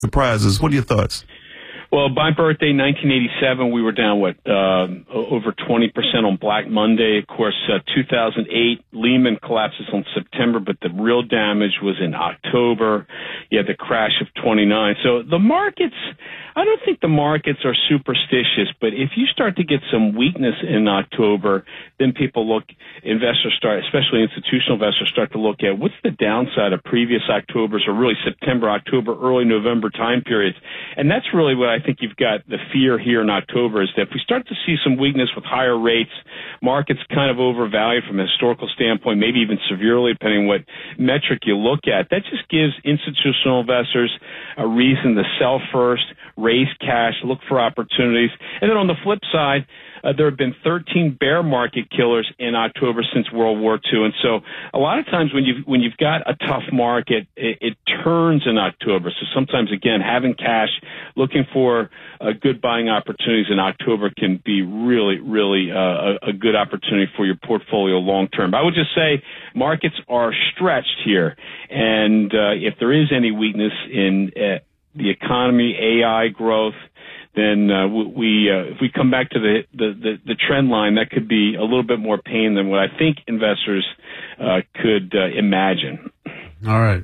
the prizes. What are your thoughts? Well, my birthday, 1987, we were down, over 20% on Black Monday. Of course, 2008, Lehman collapses on September, but the real damage was in October. You had the crash of 29. So the markets, I don't think the markets are superstitious, but if you start to get some weakness in October, then investors start, especially institutional investors, start to look at what's the downside of previous Octobers or really September, October, early November time periods. And that's really what I think you've got the fear here in October is that if we start to see some weakness with higher rates, markets kind of overvalued from a historical standpoint, maybe even severely, depending on what metric you look at, that just gives institutional investors a reason to sell first, raise cash, look for opportunities. And then on the flip side, there have been 13 bear market killers in October since World War II. And so a lot of times when you've got a tough market, it turns in October. So sometimes, again, having cash, looking for good buying opportunities in October can be really, really a good opportunity for your portfolio long term. I would just say markets are stretched here. And if there is any weakness in the economy, AI growth, then if we come back to the trend line, that could be a little bit more pain than what I think investors could imagine. All right.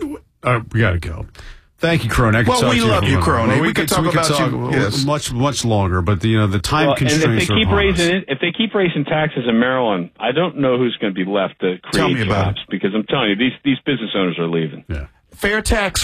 We got to go. Thank you, Crony. Well, we love you, Crony. We could talk about you yes. much longer, but the time constraints and are if they keep raising taxes in Maryland, I don't know who's going to be left to create jobs because I'm telling you, these business owners are leaving. Yeah. Fair tax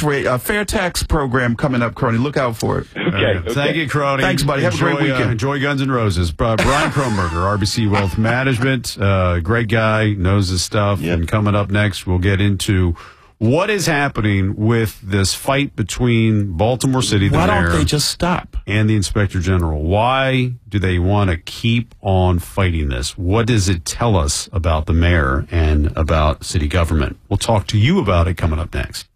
program coming up, Crony. Look out for it. Okay. Thank you, Crony. Thanks, buddy. Have a great weekend. Enjoy Guns N' Roses. Brian Kronberger, RBC Wealth Management. Great guy, knows his stuff. Yep. And coming up next, we'll get into what is happening with this fight between Baltimore City, the mayor, why don't they just stop? And the Inspector General. Why do they want to keep on fighting this? What does it tell us about the mayor and about city government? We'll talk to you about it coming up next.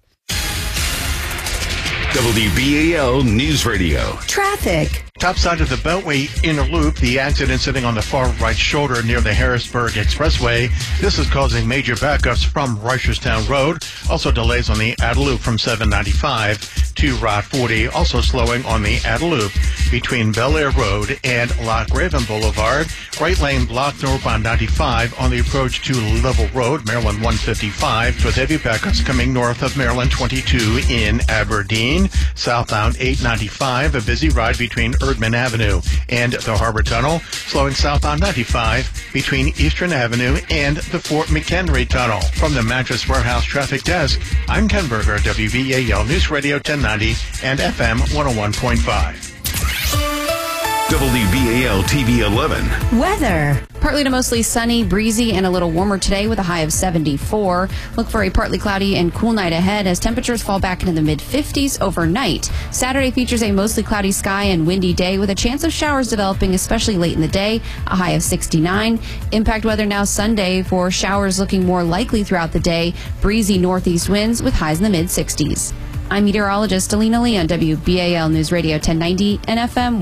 WBAL News Radio. Traffic. Top side of the Beltway inner loop, the accident sitting on the far right shoulder near the Harrisburg Expressway. This is causing major backups from Reisterstown Road. Also delays on the outer loop from 795 to Route 40. Also slowing on the outer loop between Bel Air Road and Loch Raven Boulevard. Right lane blocked northbound 95 on the approach to Level Road, Maryland 155, with heavy backups coming north of Maryland 22 in Aberdeen. Southbound 895, a busy ride between Erdman Avenue and the Harbor Tunnel, slowing southbound 95 between Eastern Avenue and the Fort McHenry Tunnel. From the Mattress Warehouse Traffic Desk, I'm Ken Berger, WBAL News Radio 1090 and FM 101.5. WBAL TV 11. Weather. Partly to mostly sunny, breezy, and a little warmer today with a high of 74. Look for a partly cloudy and cool night ahead as temperatures fall back into the mid-50s overnight. Saturday features a mostly cloudy sky and windy day with a chance of showers developing, especially late in the day, a high of 69. Impact weather now Sunday for showers looking more likely throughout the day. Breezy northeast winds with highs in the mid-60s. I'm meteorologist Alina Lee on WBAL News Radio 1090 and FM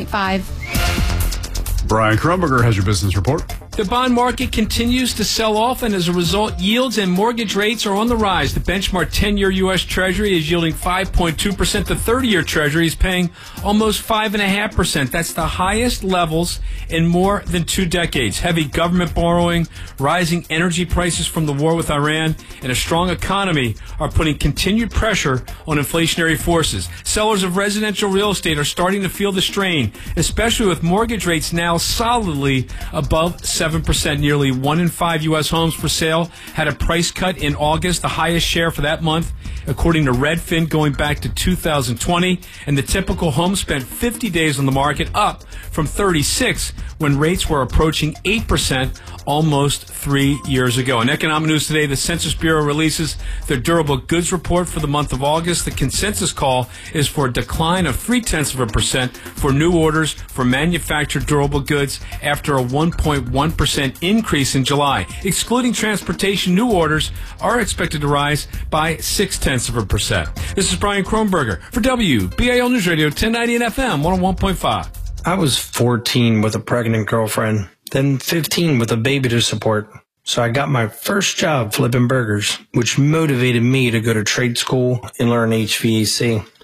101.5. Brian Kronberger has your business report. The bond market continues to sell off, and as a result, yields and mortgage rates are on the rise. The benchmark 10-year U.S. Treasury is yielding 5.2%. The 30-year Treasury is paying almost 5.5%. That's the highest levels in more than 2 decades. Heavy government borrowing, rising energy prices from the war with Iran, and a strong economy are putting continued pressure on inflationary forces. Sellers of residential real estate are starting to feel the strain, especially with mortgage rates now solidly above 7%. Nearly 1 in 5 U.S. homes for sale had a price cut in August, the highest share for that month, according to Redfin, going back to 2020. And the typical home spent 50 days on the market, up from 36 when rates were approaching 8% almost 3 years ago. In economic news today, the Census Bureau releases their durable goods report for the month of August. The consensus call is for a decline of 0.3% for new orders for manufactured durable goods after a 1.1% increase in July. Excluding transportation, new orders are expected to rise by 0.6%. This is Brian Kronberger for WBAL News Radio 1090 and FM 101.5. I was 14 with a pregnant girlfriend, then 15 with a baby to support. So I got my first job flipping burgers, which motivated me to go to trade school and learn HVAC.